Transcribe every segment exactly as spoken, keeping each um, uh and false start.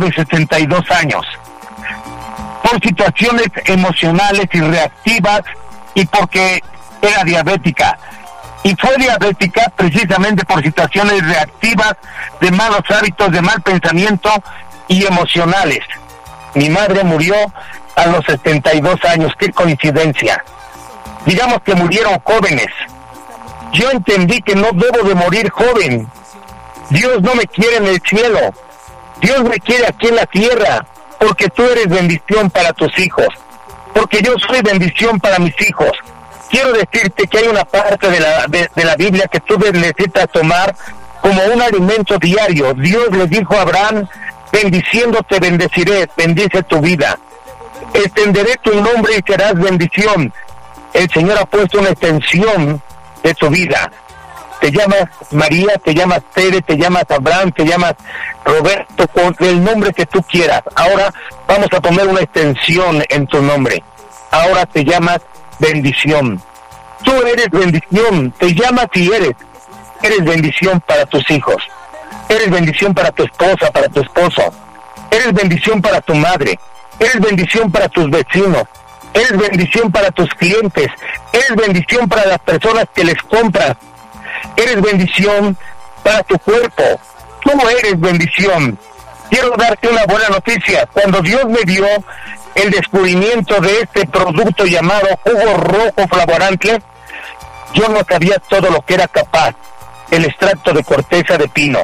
de sesenta y dos años, por situaciones emocionales y reactivas y porque era diabética. Y fue diabética precisamente por situaciones reactivas de malos hábitos, de mal pensamiento y emocionales. Mi madre murió a los setenta y dos años, qué coincidencia. Digamos que murieron jóvenes. Yo entendí que no debo de morir joven. Dios no me quiere en el cielo. Dios me quiere aquí en la tierra, porque tú eres bendición para tus hijos, porque yo soy bendición para mis hijos. Quiero decirte que hay una parte de la, de, de la Biblia que tú necesitas tomar como un alimento diario. Dios le dijo a Abraham: bendiciéndote bendeciré, bendice tu vida. Extenderé tu nombre y serás bendición. El Señor ha puesto una extensión de tu vida. Te llamas María, te llamas Tere, te llamas Abraham, te llamas Roberto, con el nombre que tú quieras. Ahora vamos a poner una extensión en tu nombre. Ahora te llamas bendición. Tú eres bendición, te llamas y eres. Eres bendición para tus hijos. Eres bendición para tu esposa, para tu esposo. Eres bendición para tu madre. Eres bendición para tus vecinos. Eres bendición para tus clientes. Eres bendición para las personas que les compras. Eres bendición para tu cuerpo. Tú eres bendición. Quiero darte una buena noticia. Cuando Dios me dio el descubrimiento de este producto llamado jugo rojo flavorantle, yo no sabía todo lo que era capaz el extracto de corteza de pino.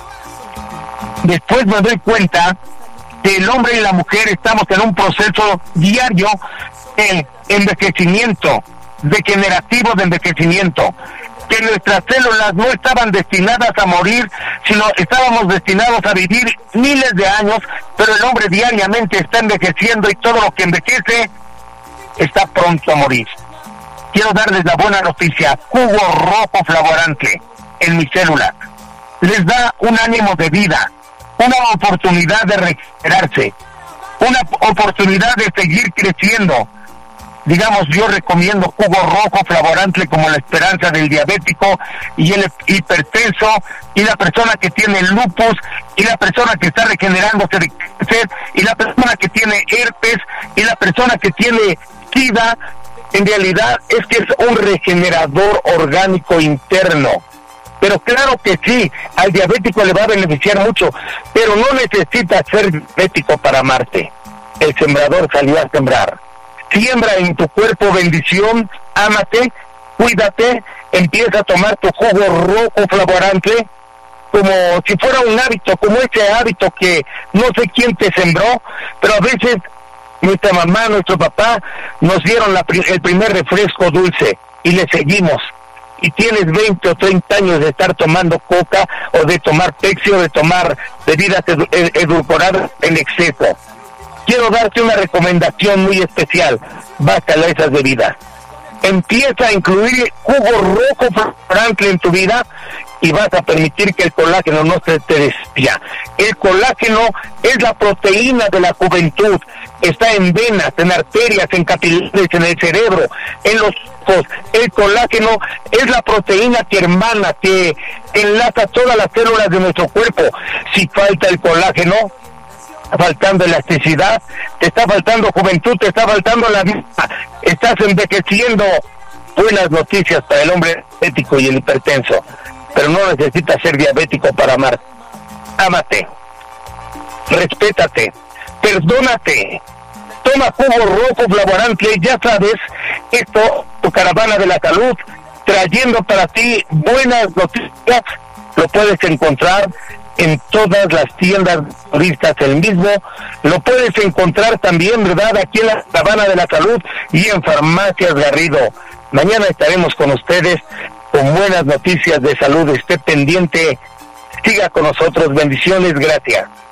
Después me doy cuenta que el hombre y la mujer estamos en un proceso diario de envejecimiento, degenerativo de envejecimiento, que nuestras células no estaban destinadas a morir, sino estábamos destinados a vivir miles de años, pero el hombre diariamente está envejeciendo y todo lo que envejece está pronto a morir. Quiero darles la buena noticia: jugo rojo flavorantle en mis células les da un ánimo de vida, una oportunidad de recuperarse, una oportunidad de seguir creciendo. Digamos, yo recomiendo jugo rojo flavorantle como la esperanza del diabético y el hipertenso y la persona que tiene lupus y la persona que está regenerándose de cáncer y la persona que tiene herpes y la persona que tiene SIDA. En realidad es que es un regenerador orgánico interno. Pero claro que sí, al diabético le va a beneficiar mucho, pero no necesitas ser diabético para amarte. El sembrador salió a sembrar. Siembra en tu cuerpo bendición, ámate, cuídate, empieza a tomar tu jugo rojo flavorantle como si fuera un hábito, como ese hábito que no sé quién te sembró, pero a veces nuestra mamá, nuestro papá nos dieron la, el primer refresco dulce y le seguimos. Y tienes veinte o treinta años de estar tomando coca o de tomar Pepsi o de tomar bebidas ed- edulcoradas en exceso. Quiero darte una recomendación muy especial: bájala esas bebidas. Empieza a incluir jugo rojo flavorantle en tu vida y vas a permitir que el colágeno no se te desvía. El colágeno es la proteína de la juventud. Está en venas, en arterias, en capilares, en el cerebro, en los ojos. El colágeno es la proteína que hermana, que enlaza todas las células de nuestro cuerpo. Si falta el colágeno, está faltando elasticidad, te está faltando juventud, te está faltando la vida, estás envejeciendo. Buenas noticias para el hombre diabético y el hipertenso, pero no necesitas ser diabético para amar. Ámate, respétate, perdónate, toma jugo rojo flavorantle. Ya sabes, esto, tu caravana de la salud, trayendo para ti buenas noticias. Lo puedes encontrar en todas las tiendas turistas, el mismo lo puedes encontrar también, ¿verdad?, aquí en la caravana de la salud y en Farmacias Garrido. Mañana estaremos con ustedes con buenas noticias de salud. Esté pendiente, siga con nosotros. Bendiciones, gracias.